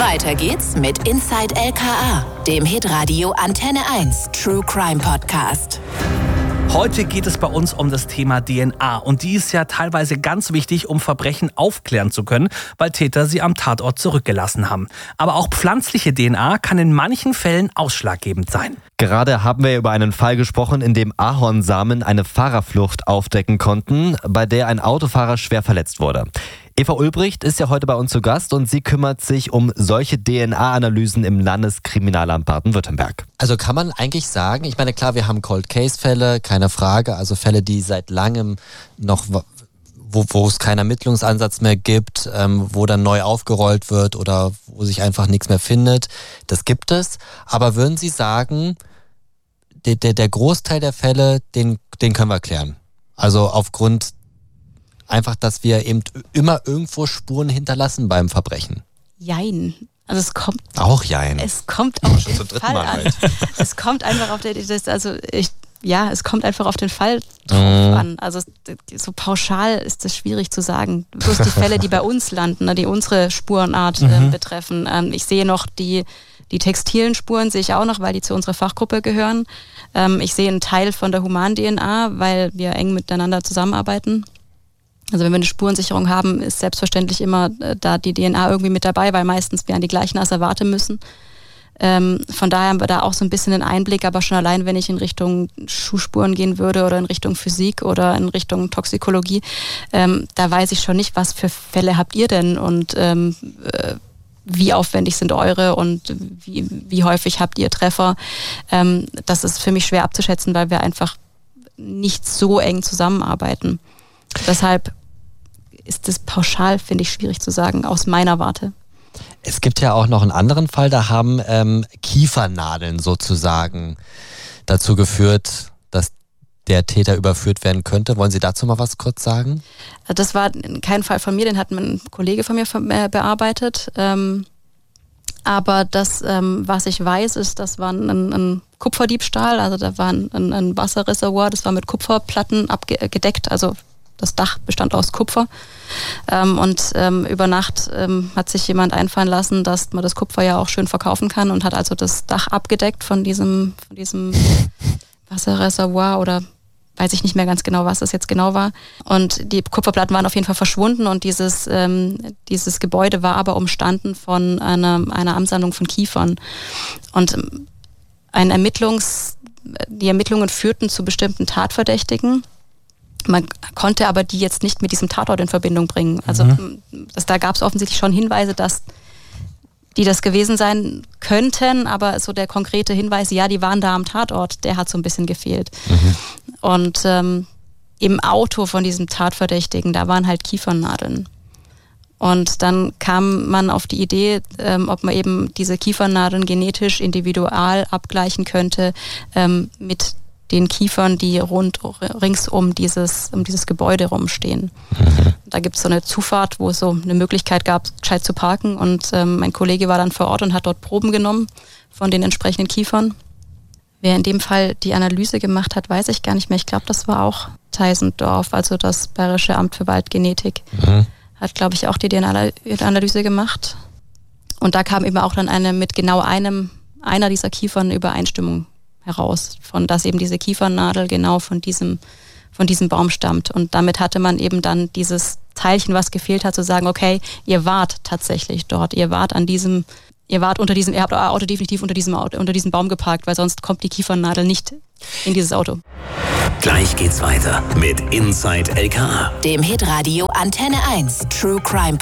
Weiter geht's mit Inside LKA, dem Hitradio Antenne 1 True Crime Podcast. Heute geht es bei uns um das Thema DNA und die ist ja teilweise ganz wichtig, um Verbrechen aufklären zu können, weil Täter sie am Tatort zurückgelassen haben. Aber auch pflanzliche DNA kann in manchen Fällen ausschlaggebend sein. Gerade haben wir über einen Fall gesprochen, in dem Ahornsamen eine Fahrerflucht aufdecken konnten, bei der ein Autofahrer schwer verletzt wurde. Eva Ulbricht ist ja heute bei uns zu Gast und sie kümmert sich um solche DNA-Analysen im Landeskriminalamt Baden-Württemberg. Also kann man eigentlich sagen, ich meine klar, wir haben Cold-Case-Fälle, keine Frage, also Fälle, die seit langem noch, wo es keinen Ermittlungsansatz mehr gibt, wo dann neu aufgerollt wird oder wo sich einfach nichts mehr findet, das gibt es. Aber würden Sie sagen, der Großteil der Fälle, den können wir klären? Also aufgrund einfach, dass wir eben immer irgendwo Spuren hinterlassen beim Verbrechen. Jein. Also es kommt. Auch jein. Es kommt auf schon den zum dritten Fall Mal an. halt. Es kommt einfach auf es kommt einfach auf den Fall drauf an. Also so pauschal ist das schwierig zu sagen. Bloß die Fälle, die bei uns landen, die unsere Spurenart betreffen. Ich sehe noch die textilen Spuren sehe ich auch noch, weil die zu unserer Fachgruppe gehören. Ich sehe einen Teil von der Human-DNA, weil wir eng miteinander zusammenarbeiten. Also wenn wir eine Spurensicherung haben, ist selbstverständlich immer da die DNA irgendwie mit dabei, weil meistens wir an die gleichen Asservate müssen. Von daher haben wir da auch so ein bisschen einen Einblick, aber schon allein, wenn ich in Richtung Schuhspuren gehen würde oder in Richtung Physik oder in Richtung Toxikologie, da weiß ich schon nicht, was für Fälle habt ihr denn und wie aufwendig sind eure und wie häufig habt ihr Treffer. Das ist für mich schwer abzuschätzen, weil wir einfach nicht so eng zusammenarbeiten. Deshalb ist das pauschal, finde ich, schwierig zu sagen, aus meiner Warte. Es gibt ja auch noch einen anderen Fall, da haben Kiefernadeln sozusagen dazu geführt, dass der Täter überführt werden könnte. Wollen Sie dazu mal was kurz sagen? Das war kein Fall von mir, den hat ein Kollege von mir bearbeitet. Aber das, was ich weiß, ist, das war ein Kupferdiebstahl, also da war ein Wasserreservoir, das war mit Kupferplatten abgedeckt, also das Dach bestand aus Kupfer und über Nacht hat sich jemand einfallen lassen, dass man das Kupfer ja auch schön verkaufen kann und hat also das Dach abgedeckt von diesem Wasserreservoir oder weiß ich nicht mehr ganz genau, was das jetzt genau war. Und die Kupferplatten waren auf jeden Fall verschwunden und dieses Gebäude war aber umstanden von einer Ansammlung von Kiefern. Und die Ermittlungen führten zu bestimmten Tatverdächtigen. Man konnte aber die jetzt nicht mit diesem Tatort in Verbindung bringen. Also da gab es offensichtlich schon Hinweise, dass die das gewesen sein könnten, aber so der konkrete Hinweis, ja, die waren da am Tatort, der hat so ein bisschen gefehlt. Und im Auto von diesem Tatverdächtigen, da waren halt Kiefernadeln. Und dann kam man auf die Idee, ob man eben diese Kiefernadeln genetisch individual abgleichen könnte mit den Kiefern, die rings um dieses Gebäude rumstehen. Da gibt es so eine Zufahrt, wo es so eine Möglichkeit gab, gescheit zu parken. Und mein Kollege war dann vor Ort und hat dort Proben genommen von den entsprechenden Kiefern. Wer in dem Fall die Analyse gemacht hat, weiß ich gar nicht mehr. Ich glaube, das war auch Teisendorf, also das Bayerische Amt für Waldgenetik. Hat, glaube ich, auch die DNA-Analyse gemacht. Und da kam eben auch dann mit genau einer dieser Kiefern eine Übereinstimmung heraus, von dass eben diese Kiefernadel genau von diesem Baum stammt. Und damit hatte man eben dann dieses Teilchen, was gefehlt hat, zu sagen, okay, ihr wart tatsächlich dort, ihr habt euer Auto definitiv unter diesem Baum geparkt, weil sonst kommt die Kiefernadel nicht in dieses Auto. Gleich geht's weiter mit Inside LKA, dem Hitradio Antenne 1 True Crime